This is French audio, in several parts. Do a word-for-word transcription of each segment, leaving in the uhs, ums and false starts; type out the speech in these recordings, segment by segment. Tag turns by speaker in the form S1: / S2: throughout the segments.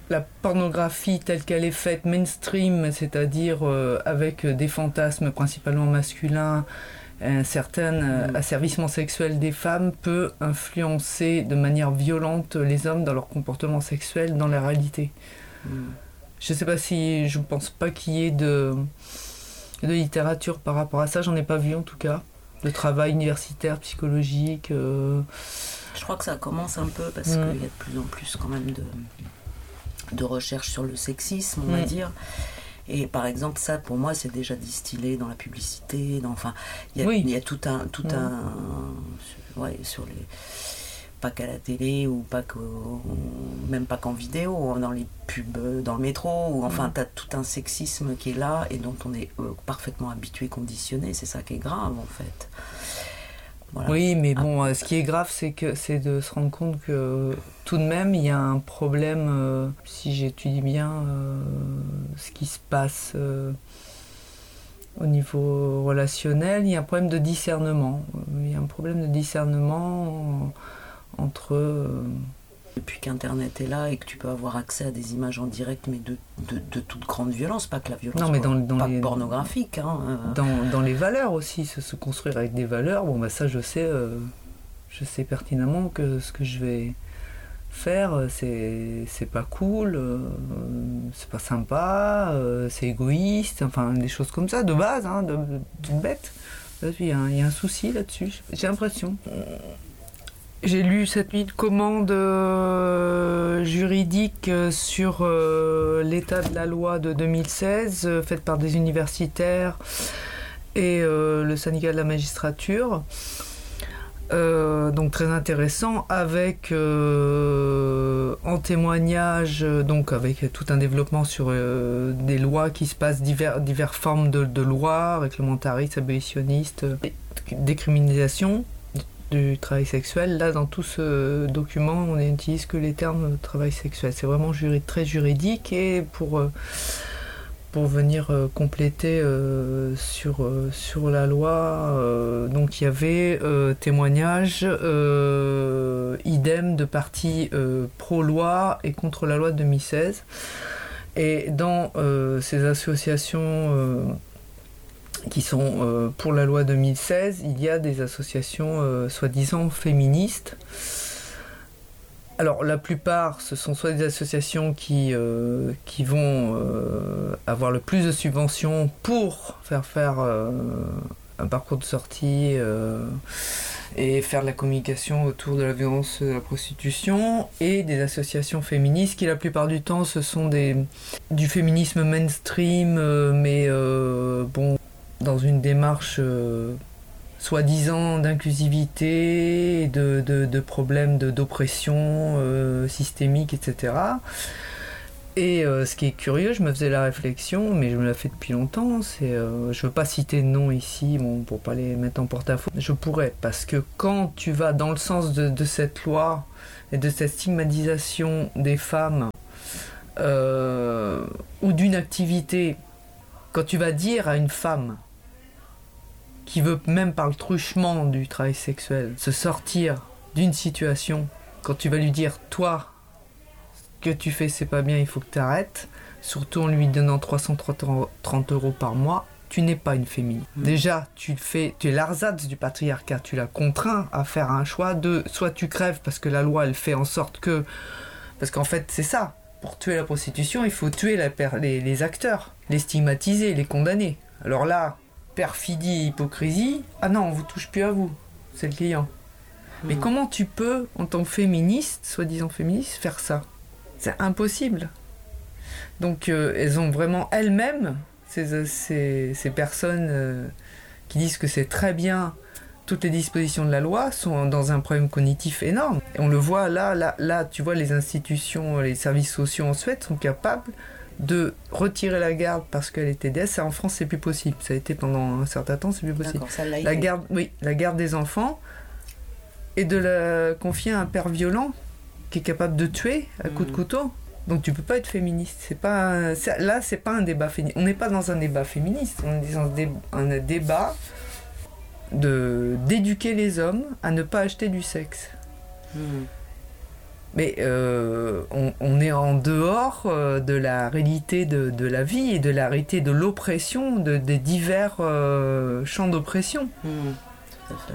S1: la pornographie telle qu'elle est faite mainstream, c'est-à-dire euh, avec des fantasmes principalement masculins, un certain euh, asservissement sexuel des femmes peut influencer de manière violente les hommes dans leur comportement sexuel dans la réalité. Mm. Je ne sais pas si... Je ne pense pas qu'il y ait de, de littérature par rapport à ça, j'en ai pas vu en tout cas. De travail universitaire, psychologique... Euh...
S2: Je crois que ça commence un peu parce mm. qu'il y a de plus en plus quand même de... de recherche sur le sexisme, on mmh. va dire. Et par exemple, ça, pour moi, c'est déjà distillé dans la publicité. Dans, enfin, il y a, oui. y a tout un... Tout mmh. un ouais, sur les... Pas qu'à la télé, ou pas qu'au, même pas qu'en vidéo, dans les pubs, dans le métro, ou enfin, mmh. t'as tout un sexisme qui est là et dont on est euh, parfaitement habitué, conditionné. C'est ça qui est grave, en fait. Voilà.
S1: Oui, mais bon, ah. ce qui est grave, c'est que c'est de se rendre compte que tout de même, il y a un problème, euh, si j'étudie bien euh, ce qui se passe euh, au niveau relationnel, il y a un problème de discernement. Il y a un problème de discernement entre... Euh,
S2: Depuis qu'Internet est là et que tu peux avoir accès à des images en direct, mais de, de, de toute grande violence, pas que la violence
S1: non, mais dans, dans
S2: pas
S1: les,
S2: pornographique. Hein, euh.
S1: dans, dans les valeurs aussi, se, se construire avec des valeurs, bon bah ça je sais, euh, je sais pertinemment que ce que je vais faire, c'est, c'est pas cool, euh, c'est pas sympa, euh, c'est égoïste, enfin des choses comme ça, de base, hein, de, de bête. Il y, a un, il y a un souci là-dessus, j'ai l'impression. J'ai lu cette nuit de commande euh, juridique sur euh, l'état de la loi de deux mille seize, euh, faite par des universitaires et euh, le syndicat de la magistrature. Euh, donc très intéressant, avec euh, en témoignage, donc avec tout un développement sur euh, des lois qui se passent, divers, diverses formes de, de lois, réglementaristes, abolitionnistes, décriminalisation du travail sexuel. Là, dans tout ce document, on n'utilise que les termes travail sexuel. C'est vraiment juri- très juridique, et pour, euh, pour venir euh, compléter euh, sur, euh, sur la loi, euh, donc il y avait euh, témoignage, euh, idem de partis euh, pro-loi et contre la loi de deux mille seize. Et dans euh, ces associations euh, qui sont euh, pour la loi deux mille seize, il y a des associations euh, soi-disant féministes. Alors la plupart, ce sont soit des associations qui, euh, qui vont euh, avoir le plus de subventions pour faire faire euh, un parcours de sortie euh, et faire de la communication autour de la violence de la prostitution, et des associations féministes qui la plupart du temps ce sont des, du féminisme mainstream, euh, mais euh, bon, dans une démarche euh, soi-disant d'inclusivité, de, de, de problèmes de, d'oppression euh, systémique, et cetera. Et euh, ce qui est curieux, je me faisais la réflexion, mais je me la fais depuis longtemps, c'est, euh, je ne veux pas citer de nom ici, bon, pour ne pas les mettre en porte-à-faux, je pourrais, parce que quand tu vas dans le sens de, de cette loi et de cette stigmatisation des femmes, euh, ou d'une activité, quand tu vas dire à une femme qui veut, même par le truchement du travail sexuel, se sortir d'une situation, quand tu vas lui dire, toi, ce que tu fais c'est pas bien, il faut que tu arrêtes, surtout en lui donnant trois cent trente euros par mois, tu n'es pas une féminine. Mmh. Déjà, tu fais, tu es l'arsatz du patriarcat, tu la contrains à faire un choix de, soit tu crèves parce que la loi elle fait en sorte que, parce qu'en fait c'est ça, pour tuer la prostitution, il faut tuer la, les, les acteurs, les stigmatiser, les condamner. Alors là, perfidie, hypocrisie, ah non, on vous touche plus à vous, c'est le client. Mmh. Mais comment tu peux, en tant que féministe, soi-disant féministe, faire ça ? C'est impossible. Donc euh, elles ont vraiment elles-mêmes, ces, ces, ces personnes euh, qui disent que c'est très bien, toutes les dispositions de la loi, sont dans un problème cognitif énorme. Et on le voit là, là, là, tu vois, les institutions, les services sociaux en Suède sont capables de retirer la garde parce qu'elle était D S. En France, c'est plus possible. Ça a été pendant un certain temps, c'est plus possible.
S2: D'accord, ça l'a
S1: la
S2: été.
S1: garde, oui, la garde des enfants, et de la confier à un père violent qui est capable de tuer à coups mmh. de couteau. Donc tu peux pas être féministe. C'est pas, c'est, là, c'est pas un débat féministe. On n'est pas dans un débat féministe. On est dans un, dé, un débat de d'éduquer les hommes à ne pas acheter du sexe. Mmh. Mais euh, on, on est en dehors euh, de la réalité de, de la vie et de la réalité de l'oppression, de, des divers euh, champs d'oppression.
S2: Mmh, tout à fait.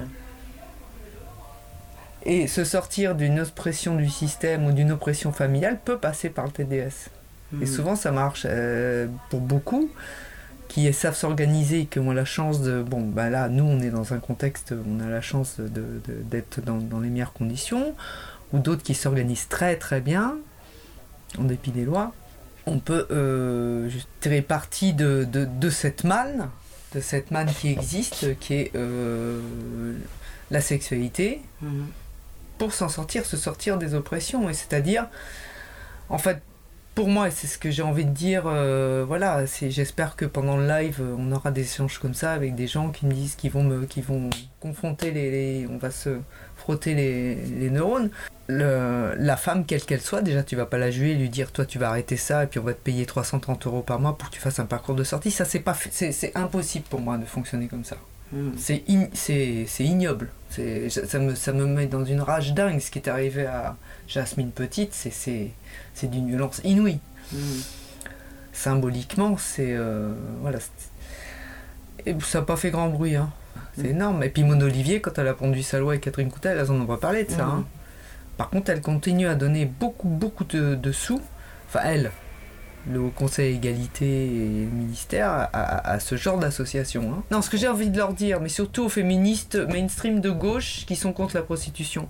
S1: Et se sortir d'une oppression du système ou d'une oppression familiale peut passer par le T D S. Mmh. Et souvent ça marche euh, pour beaucoup qui savent s'organiser et qui ont la chance de... Bon, ben là, nous, on est dans un contexte, on a la chance de, de, d'être dans, dans les meilleures conditions, ou d'autres qui s'organisent très très bien, en dépit des lois. On peut euh, tirer parti de, de, de cette manne, de cette manne qui existe, qui est euh, la sexualité, mmh. pour s'en sortir, se sortir des oppressions. Et c'est-à-dire, en fait, pour moi, et c'est ce que j'ai envie de dire, euh, voilà, c'est, j'espère que pendant le live, on aura des échanges comme ça avec des gens qui me disent, qui vont me, qui vont confronter les, les on va se frotter les, les neurones. Le, la femme, quelle qu'elle soit, déjà tu vas pas la juger et lui dire, toi tu vas arrêter ça et puis on va te payer trois cent trente euros par mois pour que tu fasses un parcours de sortie. Ça, c'est pas, c'est, c'est impossible pour moi de fonctionner comme ça. Mmh. C'est, in, c'est, c'est ignoble. C'est, ça, me, ça me met dans une rage dingue. Ce qui est arrivé à Jasmine Petite, c'est, c'est, c'est d'une violence inouïe. Mmh. Symboliquement, c'est... Euh, voilà. C'est... Et ça n'a pas fait grand bruit. Hein. C'est mmh. énorme. Et puis Mona Olivier, quand elle a pondu sa loi avec Catherine Coutel, elles en ont pas parlé de ça. Mmh. Hein. Par contre, elle continue à donner beaucoup, beaucoup de, de sous. Enfin, elle, le Conseil Égalité et le ministère, à, à, à ce genre d'association. Hein. Non, ce que j'ai envie de leur dire, mais surtout aux féministes mainstream de gauche qui sont contre la prostitution.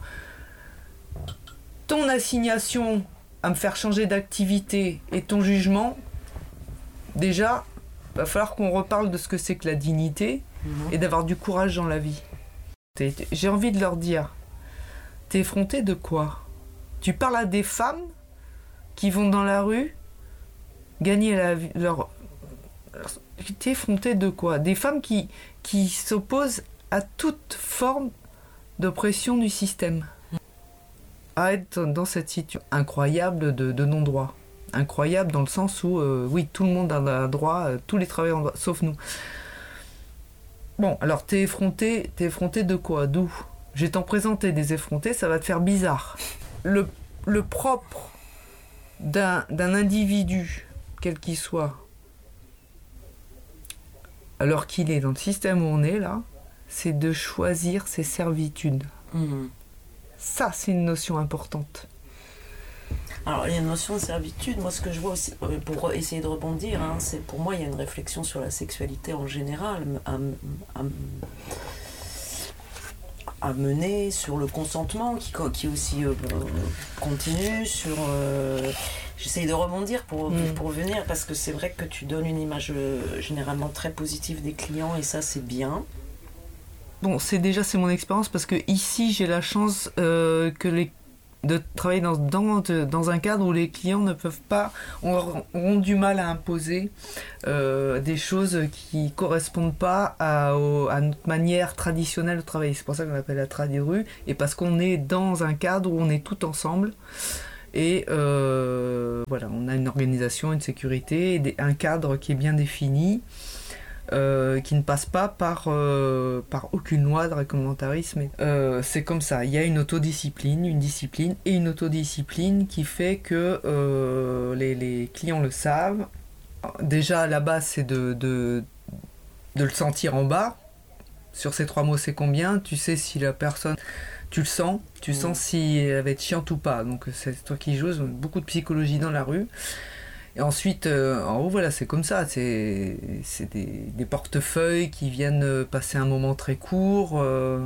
S1: Ton assignation à me faire changer d'activité et ton jugement, déjà, il va falloir qu'on reparle de ce que c'est que la dignité mmh. et d'avoir du courage dans la vie. J'ai envie de leur dire, t'es effronté de quoi ? Tu parles à des femmes qui vont dans la rue gagner la vie, leur... T'es effronté de quoi ? Des femmes qui, qui s'opposent à toute forme d'oppression du système. À être dans cette situation incroyable de, de non-droit. Incroyable dans le sens où, euh, oui, tout le monde a un droit, euh, tous les travailleurs ont droit, sauf nous. Bon, alors t'es effronté, t'es effronté de quoi ? D'où ? Je vais t'en présenter des effrontés, ça va te faire bizarre. Le, le propre d'un, d'un individu, quel qu'il soit, alors qu'il est dans le système où on est là, c'est de choisir ses servitudes. Mmh. Ça, c'est une notion importante.
S2: Alors, il y a une notion de servitude. Moi, ce que je vois aussi, pour essayer de rebondir, hein, c'est pour moi, il y a une réflexion sur la sexualité en général à, à, à mener, sur le consentement qui, qui aussi euh, continue, sur... Euh, j'essaye de rebondir pour, mmh. pour venir, parce que c'est vrai que tu donnes une image euh, généralement très positive des clients, et ça, c'est bien.
S1: Bon, c'est déjà c'est mon expérience parce que ici j'ai la chance euh, que les, de travailler dans, dans, dans un cadre où les clients ne peuvent pas, ont, ont du mal à imposer euh, des choses qui ne correspondent pas à, au, à notre manière traditionnelle de travailler. C'est pour ça qu'on appelle la tradi-rue, et parce qu'on est dans un cadre où on est tout ensemble. Et euh, voilà, on a une organisation, une sécurité, des, un cadre qui est bien défini. Euh, qui ne passe pas par, euh, par aucune loi de réglementarisme. Euh, c'est comme ça, il y a une autodiscipline, une discipline et une autodiscipline qui fait que euh, les, les clients le savent. Déjà, à la base, c'est de, de, de le sentir en bas. Sur ces trois mots, c'est combien ? Tu sais si la personne... Tu le sens, tu mmh. sens si elle va être chiante ou pas. Donc c'est toi qui joues, beaucoup de psychologie dans la rue. Et ensuite, euh, en haut, voilà, c'est comme ça. C'est, c'est des, des portefeuilles qui viennent passer un moment très court euh,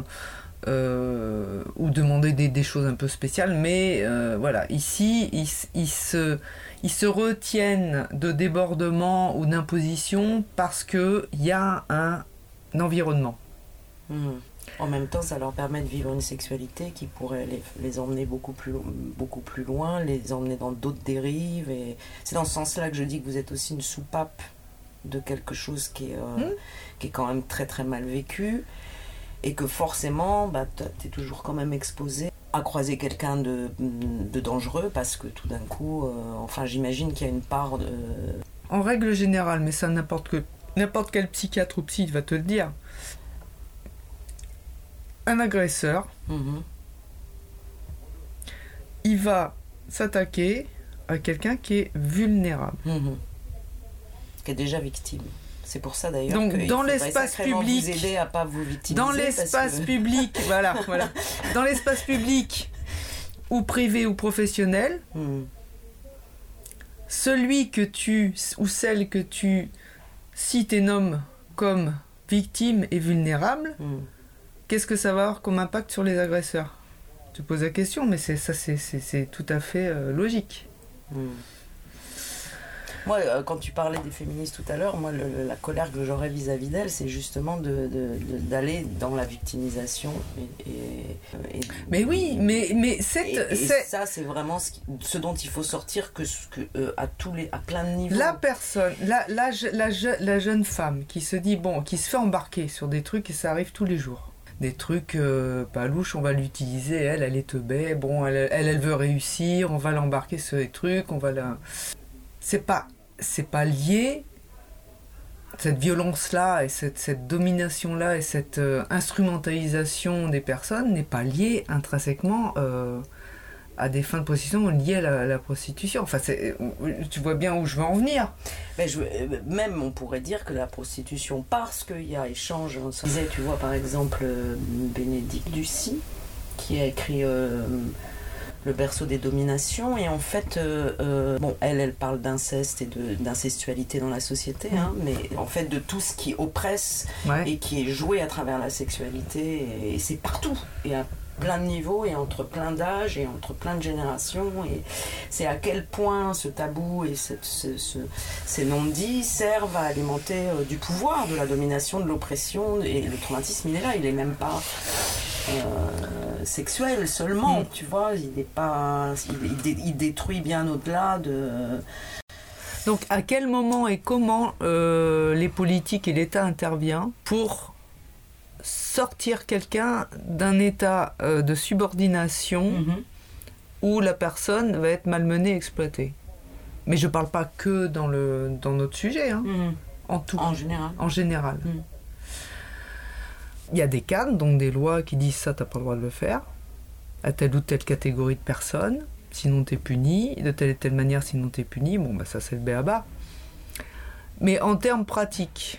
S1: euh, ou demander des, des choses un peu spéciales. Mais euh, voilà, ici, ils, ils, se, ils se retiennent de débordement ou d'imposition parce qu'il y a un, un environnement.
S2: Mmh. En même temps, ça leur permet de vivre une sexualité qui pourrait les, les emmener beaucoup plus, beaucoup plus loin, les emmener dans d'autres dérives. Et c'est dans ce sens-là que je dis que vous êtes aussi une soupape de quelque chose qui est, euh, mmh. qui est quand même très très mal vécu. Et que forcément, bah, tu es toujours quand même exposé à croiser quelqu'un de, de dangereux parce que tout d'un coup, euh, enfin j'imagine qu'il y a une part de...
S1: En règle générale, mais ça n'importe que, n'importe quel psychiatre ou psy va te le dire. Un agresseur, mmh. il va s'attaquer à quelqu'un qui est vulnérable.
S2: Mmh. Qui est déjà victime. C'est pour ça d'ailleurs
S1: donc
S2: que
S1: dans l'espace public,
S2: vous aider à pas vous victimiser.
S1: Dans l'espace que... public, voilà, voilà. Dans l'espace public ou privé ou professionnel, mmh. celui que tu ou celle que tu cites et nommes comme victime et vulnérable, mmh. qu'est-ce que ça va avoir comme impact sur les agresseurs ? Tu poses la question, mais c'est ça, c'est, c'est, c'est tout à fait euh, logique. Mmh.
S2: Moi, quand tu parlais des féministes tout à l'heure, moi, le, la colère que j'aurais vis-à-vis d'elles, c'est justement de, de, de, d'aller dans la victimisation. Et, et, et,
S1: mais oui, mais, mais cette,
S2: et, et
S1: c'est...
S2: ça, c'est vraiment ce, qui, ce dont il faut sortir que, que, euh, à, tous les, à plein de niveaux.
S1: La personne, la, la, la, la, la jeune femme qui se dit, bon, qui se fait embarquer sur des trucs et ça arrive tous les jours. Des trucs euh, pas louches, on va l'utiliser, elle, elle est teubée, bon, elle, elle, elle veut réussir, on va l'embarquer sur des trucs, on va la... C'est pas... c'est pas lié, cette violence-là et cette, cette domination-là et cette euh, instrumentalisation des personnes n'est pas liée intrinsèquement euh, à des fins de prostitution liées à la, à la prostitution. Enfin, c'est, tu vois bien où je veux en venir.
S2: Mais je, même, on pourrait dire que la prostitution, parce qu'il y a échange, on se disait, tu vois, par exemple, Bénédicte Ducy, qui a écrit... Euh, Le berceau des dominations, et en fait, euh, euh, bon, elle, elle parle d'inceste et de, d'incestualité dans la société, hein, mais en fait de tout ce qui oppresse ouais. et qui est joué à travers la sexualité, et, et c'est partout, et à plein de niveaux, et entre plein d'âges, et entre plein de générations, et c'est à quel point ce tabou et cette, ce, ce, ces non-dits servent à alimenter euh, du pouvoir, de la domination, de l'oppression, et le traumatisme, il est là, il est même pas... Euh, sexuel seulement, mmh. tu vois, il n'est pas, il, il, il détruit bien au-delà de.
S1: Donc, à quel moment et comment euh, les politiques et l'État interviennent pour sortir quelqu'un d'un état euh, de subordination mmh. où la personne va être malmenée, exploitée. Mais je parle pas que dans le dans notre sujet, hein, mmh. en tout.
S2: En général.
S1: En général. Mmh. Il y a des cadres, donc des lois qui disent ça, t'as pas le droit de le faire, à telle ou telle catégorie de personnes, sinon t'es puni, de telle et telle manière, sinon t'es puni, bon bah ça c'est le b a ba. Mais en termes pratiques,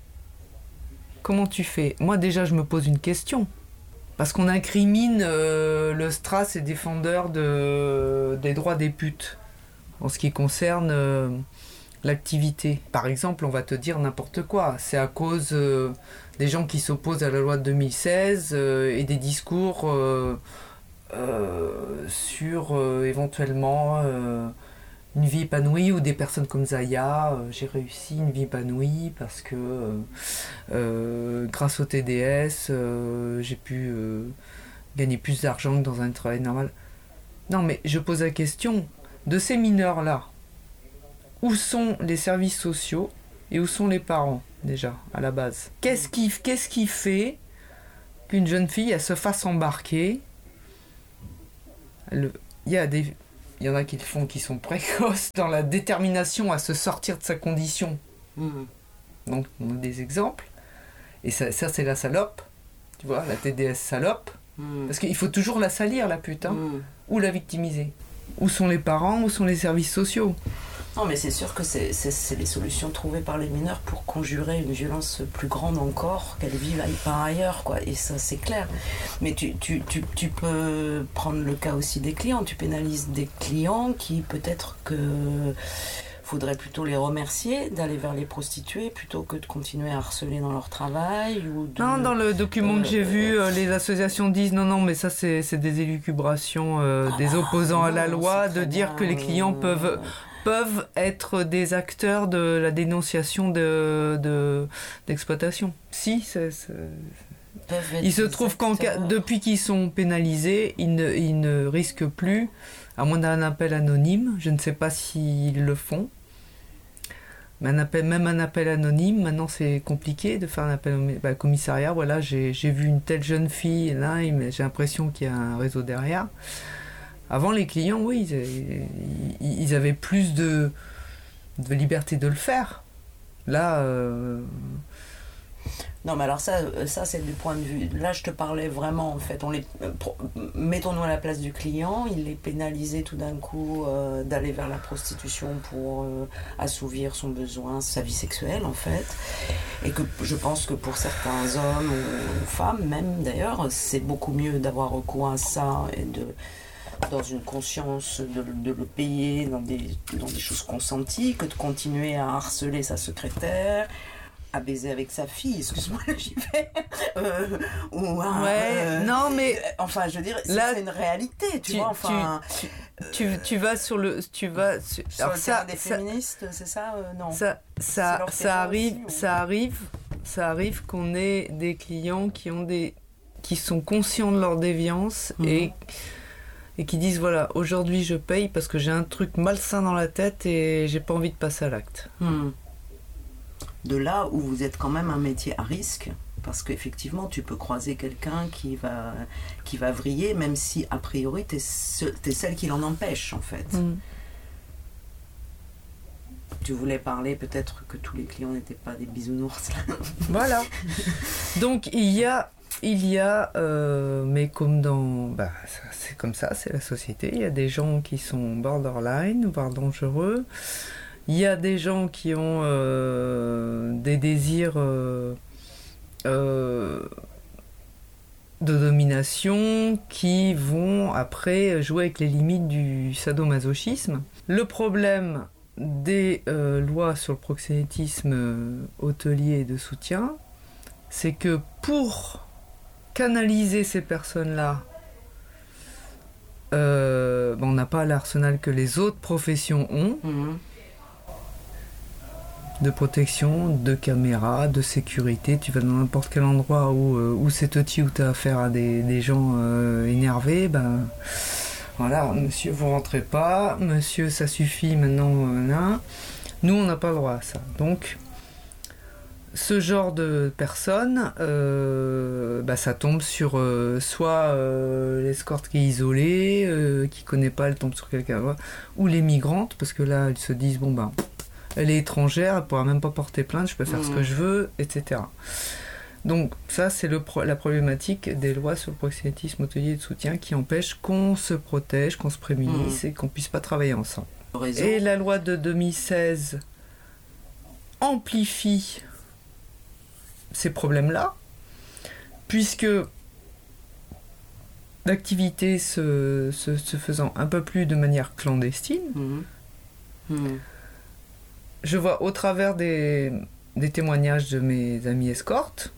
S1: comment tu fais ? Moi déjà je me pose une question, parce qu'on incrimine euh, le Stras et défendeur de, des droits des putes, en ce qui concerne euh, l'activité. Par exemple, on va te dire n'importe quoi, c'est à cause... Euh, des gens qui s'opposent à la loi de deux mille seize euh, et des discours euh, euh, sur euh, éventuellement euh, une vie épanouie, ou des personnes comme Zaya, euh, j'ai réussi une vie épanouie parce que euh, euh, grâce au T D S, euh, j'ai pu euh, gagner plus d'argent que dans un travail normal. Non, mais je pose la question, de ces mineurs-là, où sont les services sociaux et où sont les parents ? Déjà, à la base. Qu'est-ce qui, qu'est-ce qui fait qu'une jeune fille, elle se fasse embarquer ? Il y a des, il y en a qui le font, qui sont précoces dans la détermination à se sortir de sa condition. Mmh. Donc, on a des exemples. Et ça, ça, c'est la salope. Tu vois, la T D S salope. Mmh. Parce qu'il faut toujours la salir, la pute, hein, mmh. ou la victimiser. Où sont les parents ? Où sont les services sociaux ?
S2: Non, mais c'est sûr que c'est, c'est, c'est les solutions trouvées par les mineurs pour conjurer une violence plus grande encore, qu'elles vivent par ailleurs, quoi. Et ça, c'est clair. Mais tu, tu, tu, tu peux prendre le cas aussi des clients. Tu pénalises des clients qui, peut-être que faudrait plutôt les remercier d'aller vers les prostituées plutôt que de continuer à harceler dans leur travail ou de...
S1: Non, dans le document euh, que j'ai vu, euh, les associations disent non, non, mais ça c'est, c'est des élucubrations euh, ah des opposants non, à la loi, de dire bien, que les clients euh... peuvent... peuvent être des acteurs de la dénonciation de, de, d'exploitation. Si, c'est, c'est... il se trouve qu'en cas, depuis qu'ils sont pénalisés, ils ne, ils ne risquent plus, à moins d'un appel anonyme, je ne sais pas s'ils le font, mais un appel, même un appel anonyme, maintenant c'est compliqué de faire un appel au bah, commissariat, voilà, j'ai, j'ai vu une telle jeune fille, là, j'ai l'impression qu'il y a un réseau derrière. Avant, les clients, oui, ils, ils avaient plus de, de liberté de le faire. Là, euh,
S2: Non, mais alors ça, ça c'est du point de vue. Là, je te parlais vraiment, en fait. On les, mettons-nous à la place du client. Il est pénalisé tout d'un coup euh, d'aller vers la prostitution pour euh, assouvir son besoin, sa vie sexuelle, en fait. Et que je pense que pour certains hommes ou femmes, même d'ailleurs, c'est beaucoup mieux d'avoir recours à ça et de dans une conscience de, de le payer dans des, dans des choses consenties que de continuer à harceler sa secrétaire, à baiser avec sa fille, excuse-moi, là j'y vais. Euh, ou à,
S1: ouais, euh, non mais...
S2: Euh, enfin, je veux dire,
S1: là,
S2: c'est une réalité, tu, tu vois, enfin...
S1: Tu, tu, euh, tu vas sur le... Tu vas sur,
S2: sur alors le ça, des ça, féministes, c'est ça euh, Non.
S1: Ça, ça, ça arrive, aussi, ça arrive, ça arrive qu'on ait des clients qui ont des... qui sont conscients de leur déviance mmh. et... et qui disent voilà, aujourd'hui je paye parce que j'ai un truc malsain dans la tête et j'ai pas envie de passer à l'acte.
S2: Hmm. De là où vous êtes quand même un métier à risque, parce qu'effectivement tu peux croiser quelqu'un qui va, qui va vriller, même si a priori t'es, ce, t'es celle qui l'en empêche en fait. Hmm. Tu voulais parler peut-être que tous les clients n'étaient pas des bisounours.
S1: Voilà. Donc il y a Il y a, euh, mais comme dans... Bah, c'est comme ça, c'est la société. Il y a des gens qui sont borderline, voire dangereux. Il y a des gens qui ont euh, des désirs euh, euh, de domination qui vont après jouer avec les limites du sadomasochisme. Le problème des euh, lois sur le proxénétisme hôtelier et de soutien, c'est que pour canaliser ces personnes-là, euh, ben on n'a pas l'arsenal que les autres professions ont, mmh. de protection, de caméras, de sécurité. Tu vas dans n'importe quel endroit où, euh, où c'est touchy, où tu as affaire à des, des gens euh, énervés, ben voilà, monsieur, vous rentrez pas, monsieur, ça suffit maintenant, euh, là. Nous, on n'a pas le droit à ça. Donc, ce genre de personnes, euh, bah, ça tombe sur euh, soit euh, l'escorte qui est isolée, euh, qui connaît pas, elle tombe sur quelqu'un, ou les migrantes, parce que là, elles se disent, bon ben, elle est étrangère, elle pourra même pas porter plainte, je peux faire mmh. ce que je veux, et cetera. Donc ça, c'est le pro- la problématique des lois sur le proxénétisme hôtelier de soutien qui empêchent qu'on se protège, qu'on se prémunisse mmh. et qu'on puisse pas travailler ensemble. Raison. Et la loi de deux mille seize amplifie ces problèmes-là, puisque l'activité se, se, se faisant un peu plus de manière clandestine, mmh. Mmh. je vois au travers des, des témoignages de mes amis escortes,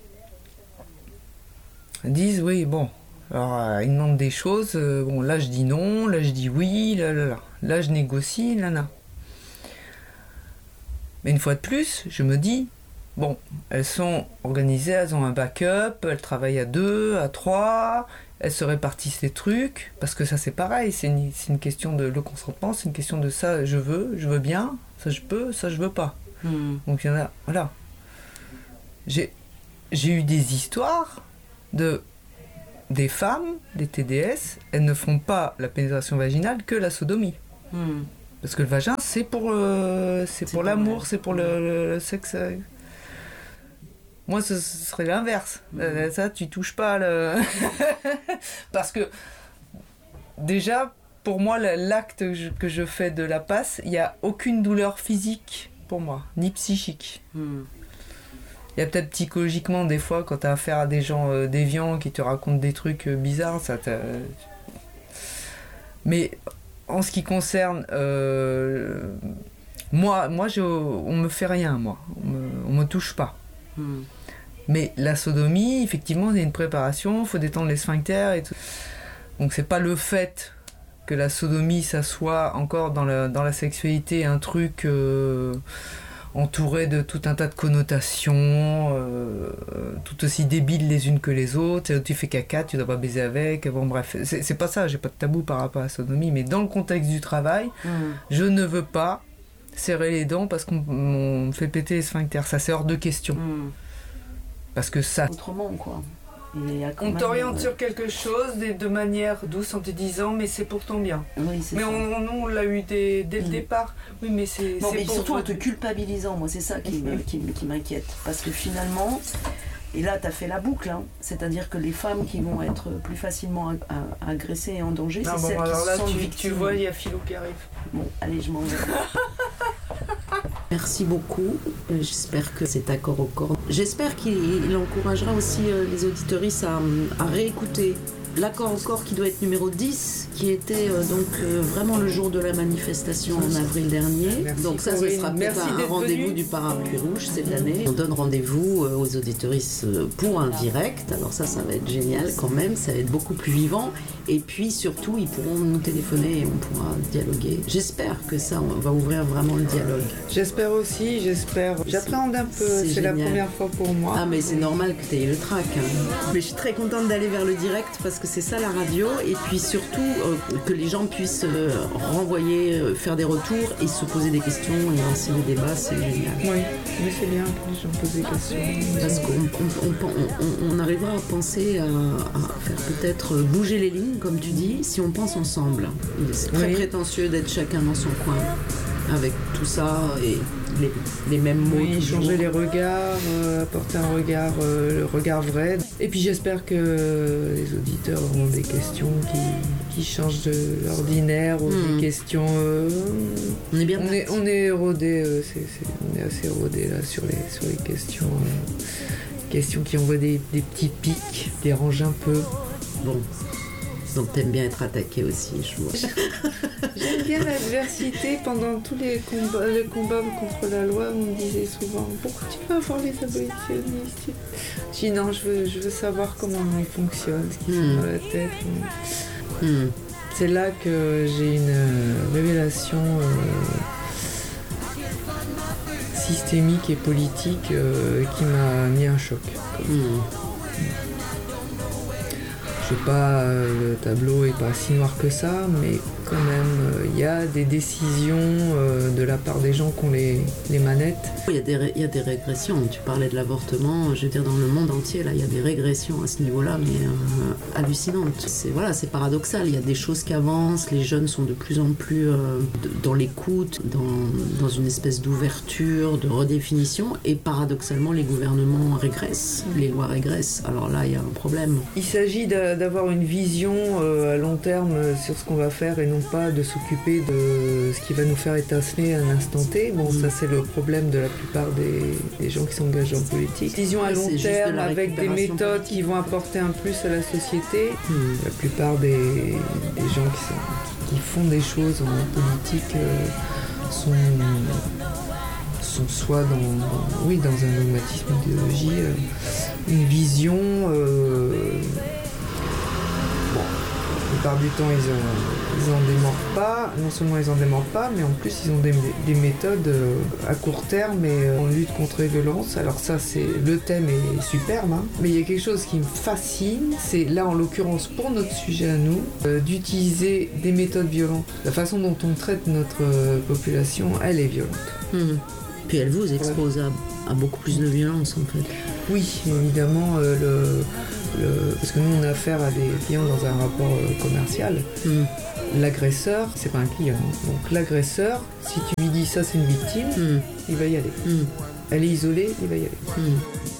S1: ils disent oui, bon, alors euh, ils demandent des choses, euh, bon là je dis non, là je dis oui, là là là, là je négocie, là là. Mais une fois de plus, je me dis, bon, elles sont organisées, elles ont un backup, elles travaillent à deux, à trois, elles se répartissent les trucs, parce que ça c'est pareil, c'est une, c'est une question de le consentement, c'est une question de ça je veux, je veux bien, ça je peux, ça je veux pas. Mmh. Donc il y en a, voilà. J'ai, j'ai eu des histoires de des femmes, des T D S, elles ne font pas la pénétration vaginale que la sodomie. Mmh. Parce que le vagin c'est pour, euh, c'est c'est pour l'amour, vrai. C'est pour le, le, le sexe. Moi, ce serait l'inverse. Mmh. Euh, ça, tu touches pas le... Parce que, déjà, pour moi, l'acte que je, que je fais de la passe, il n'y a aucune douleur physique pour moi, ni psychique. Mmh. Il y a peut-être psychologiquement, des fois, quand tu as affaire à des gens euh, déviants qui te racontent des trucs euh, bizarres, ça t'a... Mais en ce qui concerne... Euh, moi, moi je, on me fait rien, moi. On me, on me touche pas. Mmh. Mais la sodomie, effectivement, il y a une préparation, il faut détendre les sphincters et tout. Donc c'est pas le fait que la sodomie, ça soit encore dans la, dans la sexualité un truc euh, entouré de tout un tas de connotations, euh, tout aussi débiles les unes que les autres. Tu fais caca, tu dois pas baiser avec. Bon bref, c'est, c'est pas ça, j'ai pas de tabou par rapport à la sodomie, mais dans le contexte du travail, mmh. je ne veux pas serrer les dents parce qu'on on me fait péter les sphincters. Ça, c'est hors de question. Mmh. Parce que ça...
S2: Autrement, quoi. Et
S1: on même, t'oriente euh... sur quelque chose de, de manière douce en te disant mais c'est pour ton bien.
S2: Oui, c'est
S1: mais
S2: ça.
S1: on, on, on l'a eu dès, dès mmh. le départ. Oui, mais c'est,
S2: non,
S1: c'est
S2: mais
S1: pour
S2: surtout
S1: toi.
S2: En te culpabilisant, moi c'est ça qui, me, qui, qui m'inquiète. Parce que finalement, et là tu as fait la boucle, hein, c'est-à-dire que les femmes qui vont être plus facilement ag- agressées et en danger, non, c'est bon, celles
S1: alors
S2: qui
S1: là,
S2: se sentent
S1: tu,
S2: victimes.
S1: Tu vois, il y a Philou qui arrive.
S2: Bon, allez, je m'en vais. Merci beaucoup. J'espère que cet accord au corps. J'espère qu'il encouragera aussi les auditeuristes à, à réécouter l'accord au corps qui doit être numéro dix, qui était euh, donc euh, vraiment le jour de la manifestation en avril dernier. Merci donc ça, ce sera peut-être un rendez-vous venu. Du parapluie rouge cette année. On donne rendez-vous euh, aux auditeuristes pour un direct. Alors ça, ça va être génial quand même. Ça va être beaucoup plus vivant. Et puis surtout, ils pourront nous téléphoner et on pourra dialoguer. J'espère que ça, on va ouvrir vraiment le dialogue.
S1: J'espère aussi, j'espère. J'appréhende un peu, c'est, c'est la première fois pour moi.
S2: Ah mais c'est normal que tu aies le trac. Hein. Mais je suis très contente d'aller vers le direct parce que c'est ça la radio. Et puis surtout, euh, que les gens puissent euh, renvoyer, euh, faire des retours et se poser des questions et lancer des débats, c'est génial.
S1: Oui, mais c'est bien que les gens posent des questions.
S2: Parce qu'on on, on, on, on arrivera à penser à, à faire peut-être bouger les lignes, comme tu dis, si on pense ensemble. C'est très oui. prétentieux d'être chacun dans son coin avec tout ça et les, les mêmes mots.
S1: Oui, changer les regards, euh, apporter un regard, euh, le regard vrai. Et puis j'espère que les auditeurs auront des questions qui, qui changent de l'ordinaire ou mmh. des questions. Euh,
S2: on est bien.
S1: On est, on est rodé, euh, c'est, c'est, on est assez rodé là sur les sur les questions, euh, questions qui envoient des, des petits pics, dérangent un peu.
S2: Bon. Donc t'aimes bien être attaqué aussi, je vois.
S1: J'aime bien l'adversité. Pendant tous les combats, les combats contre la loi, on me disait souvent « Pourquoi tu veux avoir les abolitionnistes ?» Je dis « Non, je veux, je veux savoir comment ils fonctionnent, ce qu'ils mmh. font dans la tête. » mmh. C'est là que j'ai une révélation euh, systémique et politique euh, qui m'a mis un choc. Mmh. Je sais pas, euh, le tableau est pas si noir que ça, mais quand même, il euh, y a des décisions euh, de la part des gens qui ont les, les manettes.
S2: Il y a des ré- y a des régressions. Tu parlais de l'avortement, je veux dire, dans le monde entier, là, il y a des régressions à ce niveau-là, mais euh, hallucinantes. C'est, voilà, c'est paradoxal. Il y a des choses qui avancent, les jeunes sont de plus en plus euh, de, dans l'écoute, dans, dans une espèce d'ouverture, de redéfinition, et paradoxalement, les gouvernements régressent, les lois régressent. Alors là, il y a un problème.
S1: Il s'agit de, d'avoir une vision euh, à long terme sur ce qu'on va faire et non pas de s'occuper de ce qui va nous faire étinceler à un instant T. Bon, mmh. ça c'est le problème de la plupart des, des gens qui s'engagent en politique. Vision à long c'est terme avec des méthodes politique. Qui vont apporter un plus à la société. Mmh. La plupart des, des gens qui, sont, qui font des choses en politique euh, sont, sont soit dans, dans, oui, dans un dogmatisme d'idéologie, euh, une vision... Euh, La plupart du temps, ils en, ils en démordent pas. Non seulement ils en démordent pas, mais en plus, ils ont des, des méthodes euh, à court terme et euh, en lutte contre les violences. Alors ça, c'est le thème est superbe, hein. Mais il y a quelque chose qui me fascine, c'est là, en l'occurrence, pour notre sujet à nous, euh, d'utiliser des méthodes violentes. La façon dont on traite notre euh, population, elle est violente.
S2: Mmh. Puis elle vous expose ouais. à, à beaucoup plus de violence, en fait.
S1: Oui, évidemment, euh, le... Le, parce que nous on a affaire à des clients dans un rapport euh, commercial. Mmh. L'agresseur, c'est pas un client. Donc l'agresseur, si tu lui dis ça c'est une victime, mmh. il va y aller. Mmh. Elle est isolée, il va y aller. Mmh.